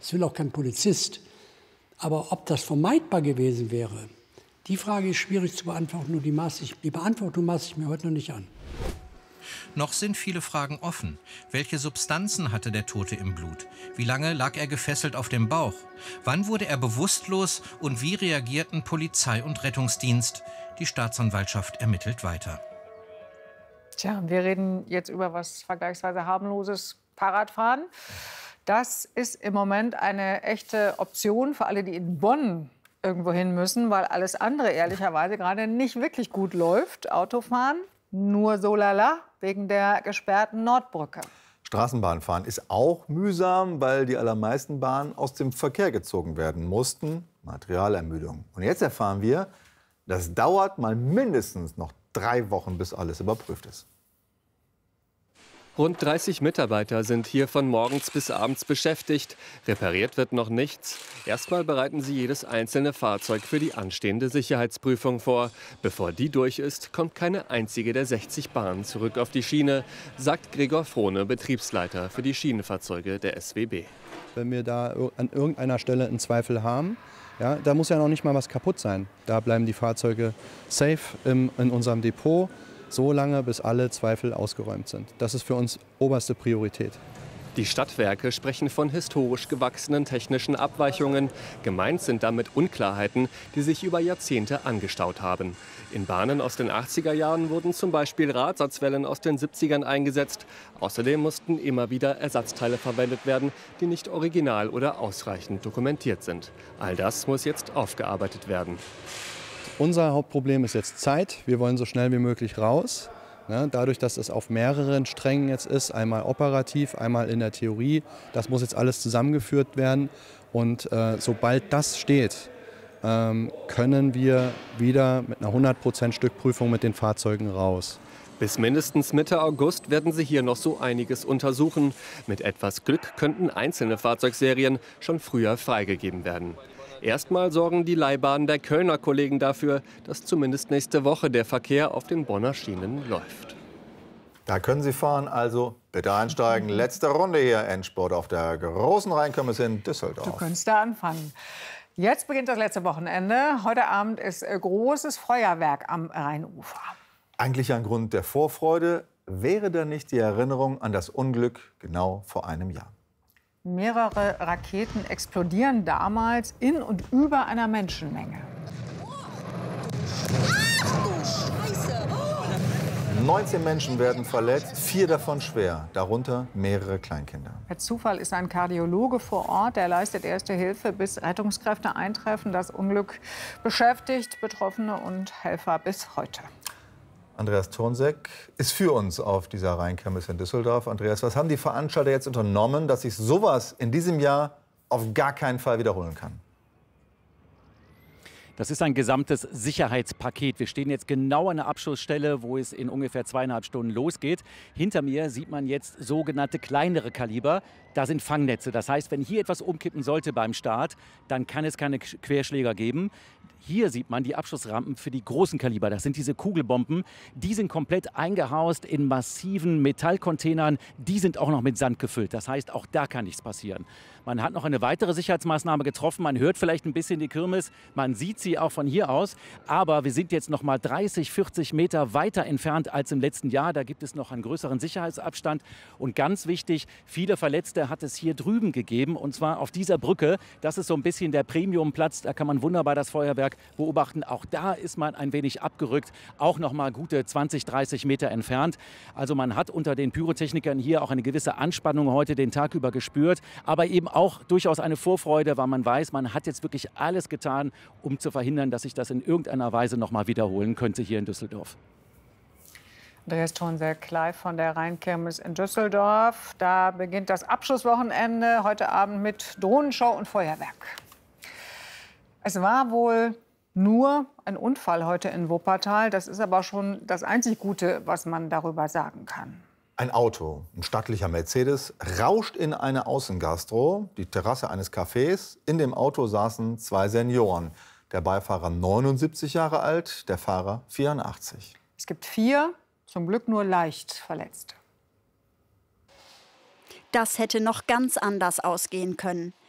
Das will auch kein Polizist. Aber ob das vermeidbar gewesen wäre, die Frage ist schwierig zu beantworten. Und die Beantwortung maße ich mir heute noch nicht an. Noch sind viele Fragen offen. Welche Substanzen hatte der Tote im Blut? Wie lange lag er gefesselt auf dem Bauch? Wann wurde er bewusstlos und wie reagierten Polizei und Rettungsdienst? Die Staatsanwaltschaft ermittelt weiter. Tja, wir reden jetzt über was vergleichsweise harmloses: Fahrradfahren. Das ist im Moment eine echte Option für alle, die in Bonn irgendwo hin müssen, weil alles andere ehrlicherweise gerade nicht wirklich gut läuft. Autofahren nur so lala wegen der gesperrten Nordbrücke. Straßenbahnfahren ist auch mühsam, weil die allermeisten Bahnen aus dem Verkehr gezogen werden mussten. Materialermüdung. Und jetzt erfahren wir, das dauert mal mindestens noch 3 Wochen, bis alles überprüft ist. Rund 30 Mitarbeiter sind hier von morgens bis abends beschäftigt. Repariert wird noch nichts. Erstmal bereiten sie jedes einzelne Fahrzeug für die anstehende Sicherheitsprüfung vor. Bevor die durch ist, kommt keine einzige der 60 Bahnen zurück auf die Schiene, sagt Gregor Frohne, Betriebsleiter für die Schienenfahrzeuge der SWB. Wenn wir da an irgendeiner Stelle einen Zweifel haben, ja, da muss ja noch nicht mal was kaputt sein. Da bleiben die Fahrzeuge safe in unserem Depot, so lange, bis alle Zweifel ausgeräumt sind. Das ist für uns oberste Priorität. Die Stadtwerke sprechen von historisch gewachsenen technischen Abweichungen. Gemeint sind damit Unklarheiten, die sich über Jahrzehnte angestaut haben. In Bahnen aus den 80er Jahren wurden zum Beispiel Radsatzwellen aus den 70ern eingesetzt. Außerdem mussten immer wieder Ersatzteile verwendet werden, die nicht original oder ausreichend dokumentiert sind. All das muss jetzt aufgearbeitet werden. Unser Hauptproblem ist jetzt Zeit. Wir wollen so schnell wie möglich raus. Ja, dadurch, dass es auf mehreren Strängen jetzt ist, einmal operativ, einmal in der Theorie, das muss jetzt alles zusammengeführt werden. Und sobald das steht, können wir wieder mit einer 100% Stückprüfung mit den Fahrzeugen raus. Bis mindestens Mitte August werden sie hier noch so einiges untersuchen. Mit etwas Glück könnten einzelne Fahrzeugserien schon früher freigegeben werden. Erstmal sorgen die Leihbahnen der Kölner Kollegen dafür, dass zumindest nächste Woche der Verkehr auf den Bonner Schienen läuft. Da können Sie fahren, also bitte einsteigen. Letzte Runde hier, Endspurt auf der großen Rheinkirmes in Düsseldorf. Du könntest da anfangen. Jetzt beginnt das letzte Wochenende. Heute Abend ist großes Feuerwerk am Rheinufer. Eigentlich ein Grund der Vorfreude. Wäre da nicht die Erinnerung an das Unglück genau vor einem Jahr? Mehrere Raketen explodieren damals in und über einer Menschenmenge. 19 Menschen werden verletzt, 4 davon schwer, darunter mehrere Kleinkinder. Per Zufall ist ein Kardiologe vor Ort, der leistet erste Hilfe, bis Rettungskräfte eintreffen. Das Unglück beschäftigt Betroffene und Helfer bis heute. Andreas Thornseck ist für uns auf dieser Rheinkirmes in Düsseldorf. Andreas, was haben die Veranstalter jetzt unternommen, dass sich sowas in diesem Jahr auf gar keinen Fall wiederholen kann? Das ist ein gesamtes Sicherheitspaket. Wir stehen jetzt genau an der Abschussstelle, wo es in ungefähr 2,5 Stunden losgeht. Hinter mir sieht man jetzt sogenannte kleinere Kaliber. Da sind Fangnetze. Das heißt, wenn hier etwas umkippen sollte beim Start, dann kann es keine Querschläger geben. Hier sieht man die Abschussrampen für die großen Kaliber. Das sind diese Kugelbomben. Die sind komplett eingehaust in massiven Metallcontainern. Die sind auch noch mit Sand gefüllt. Das heißt, auch da kann nichts passieren. Man hat noch eine weitere Sicherheitsmaßnahme getroffen. Man hört vielleicht ein bisschen die Kirmes. Man sieht sie auch von hier aus. Aber wir sind jetzt noch mal 30, 40 Meter weiter entfernt als im letzten Jahr. Da gibt es noch einen größeren Sicherheitsabstand. Und ganz wichtig, viele Verletzte hat es hier drüben gegeben. Und zwar auf dieser Brücke. Das ist so ein bisschen der Premiumplatz. Da kann man wunderbar das Feuerwerk beobachten. Auch da ist man ein wenig abgerückt, auch noch mal gute 20, 30 Meter entfernt. Also man hat unter den Pyrotechnikern hier auch eine gewisse Anspannung heute den Tag über gespürt, aber eben auch durchaus eine Vorfreude, weil man weiß, man hat jetzt wirklich alles getan, um zu verhindern, dass sich das in irgendeiner Weise noch mal wiederholen könnte hier in Düsseldorf. Andreas Thornseck live von der Rheinkirmes in Düsseldorf. Da beginnt das Abschlusswochenende heute Abend mit Drohnenshow und Feuerwerk. Es war wohl nur ein Unfall heute in Wuppertal. Das ist aber schon das einzig Gute, was man darüber sagen kann. Ein Auto, ein stattlicher Mercedes, rauscht in eine Außengastro, die Terrasse eines Cafés. In dem Auto saßen 2 Senioren. Der Beifahrer 79 Jahre alt, der Fahrer 84. Es gibt 4, zum Glück nur leicht Verletzte. Das hätte noch ganz anders ausgehen können.